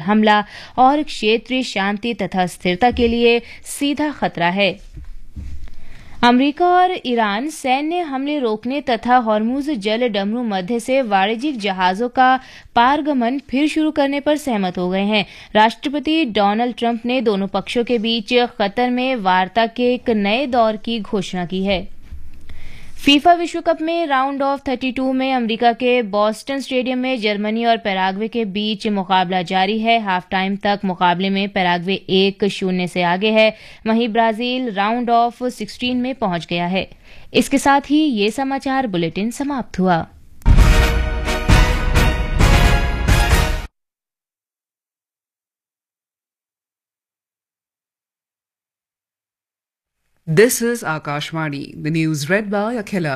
हमला और क्षेत्रीय शांति तथा स्थिरता के लिए सीधा खतरा है। अमेरिका और ईरान सैन्य हमले रोकने तथा हॉर्मुज जल डमरू मध्य से वाणिज्यिक जहाजों का पारगमन फिर शुरू करने पर सहमत हो गए हैं। राष्ट्रपति डोनाल्ड ट्रंप ने दोनों पक्षों के बीच कतर में वार्ता के एक नए दौर की घोषणा की है। फीफा विश्व कप में राउंड ऑफ 32 में अमेरिका के बॉस्टन स्टेडियम में जर्मनी और पैराग्वे के बीच मुकाबला जारी है। हाफ टाइम तक मुकाबले में पैराग्वे 1-0 से आगे है, वहीं ब्राजील राउंड ऑफ 16 में पहुंच गया है। इसके साथ ही ये समाचार बुलेटिन समाप्त हुआ। This is Akashvani, the news read by Akhila.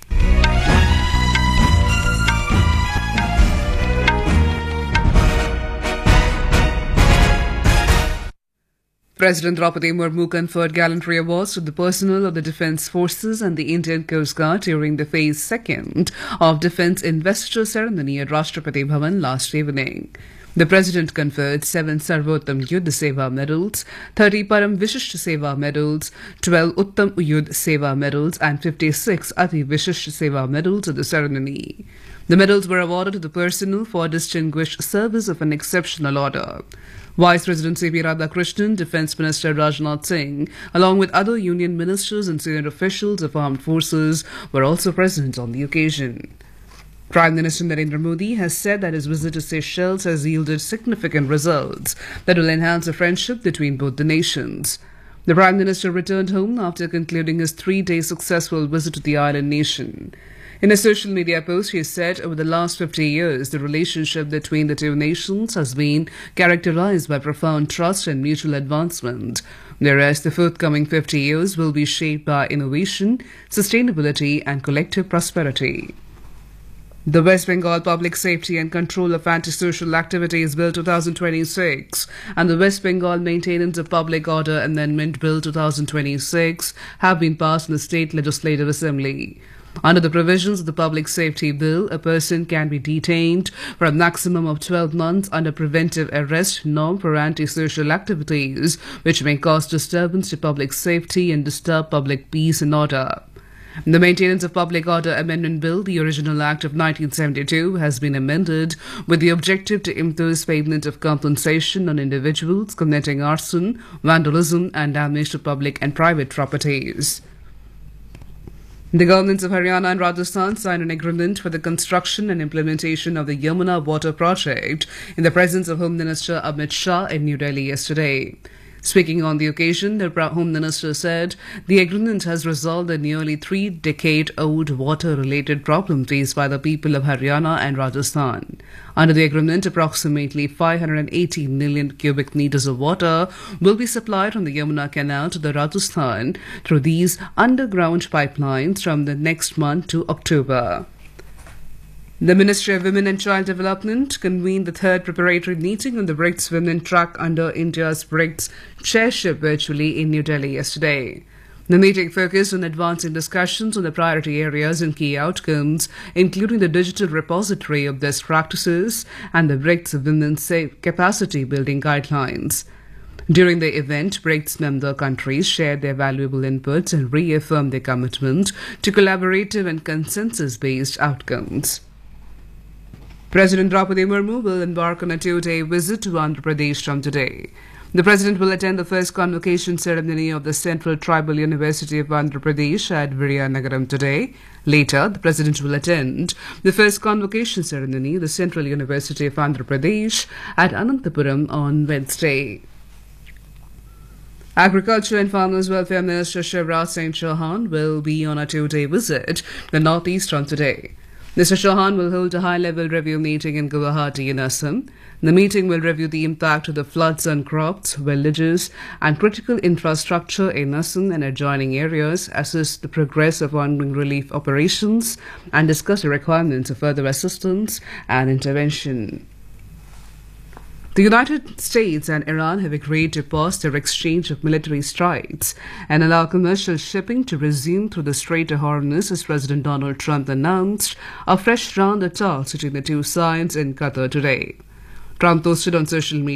President Draupadi Murmu conferred gallantry awards to the personnel of the Defence Forces and the Indian Coast Guard during the Phase 2nd of Defence Investiture ceremony at Rashtrapati Bhavan last evening. The President conferred 7 Sarvottam Yuddha Seva medals, 30 Param Vishisht Seva medals, 12 Uttam Yuddha Seva medals and 56 Ati Vishisht Seva medals at the ceremony. The medals were awarded to the personnel for distinguished service of an exceptional order. Vice President C.P. Radhakrishnan, Defence Minister Rajnath Singh, along with other union ministers and senior officials of armed forces were also present on the occasion. Prime Minister Narendra Modi has said that his visit to Seychelles has yielded significant results that will enhance the friendship between both the nations. The Prime Minister returned home after concluding his 3-day successful visit to the island nation. In a social media post, he said over the last 50 years, the relationship between the two nations has been characterized by profound trust and mutual advancement, whereas the forthcoming 50 years will be shaped by innovation, sustainability and collective prosperity. The West Bengal Public Safety and Control of Antisocial Activities Bill 2026 and the West Bengal Maintenance of Public Order Amendment Bill 2026 have been passed in the State Legislative Assembly. Under the provisions of the Public Safety Bill, a person can be detained for a maximum of 12 months under preventive arrest norm for antisocial activities which may cause disturbance to public safety and disturb public peace and order. The Maintenance of Public Order Amendment Bill, the original Act of 1972, has been amended with the objective to impose payment of compensation on individuals committing arson, vandalism and damage to public and private properties. The governments of Haryana and Rajasthan signed an agreement for the construction and implementation of the Yamuna Water Project in the presence of Home Minister Amit Shah in New Delhi yesterday. Speaking on the occasion, the Home Minister said the agreement has resolved a nearly 3-decade-old water-related problem faced by the people of Haryana and Rajasthan. Under the agreement, approximately 580 million cubic meters of water will be supplied from the Yamuna Canal to the Rajasthan through these underground pipelines from the next month to October. The Ministry of Women and Child Development convened the 3rd preparatory meeting on the BRICS Women track under India's BRICS chairship virtually in New Delhi yesterday. The meeting focused on advancing discussions on the priority areas and key outcomes, including the digital repository of best practices and the BRICS Women's Capacity Building Guidelines. During the event, BRICS member countries shared their valuable inputs and reaffirmed their commitment to collaborative and consensus-based outcomes. President Draupadi Murmu will embark on a 2-day visit to Andhra Pradesh from today. The President will attend the first convocation ceremony of the Central Tribal University of Andhra Pradesh at Vizianagaram today. Later, the President will attend the first convocation ceremony of the Central University of Andhra Pradesh at Anantapuram on Wednesday. Agriculture and Farmers Welfare Minister Shivraj Singh Chauhan will be on a 2-day visit to the Northeast from today. Mr. Chauhan will hold a high-level review meeting in Guwahati in Assam. The meeting will review the impact of the floods on crops, villages and critical infrastructure in Assam and adjoining areas, assess the progress of ongoing relief operations and discuss the requirements of further assistance and intervention. The United States and Iran have agreed to pause their exchange of military strikes and allow commercial shipping to resume through the Strait of Hormuz as President Donald Trump announced a fresh round of talks between the two sides in Qatar today. Trump posted on social media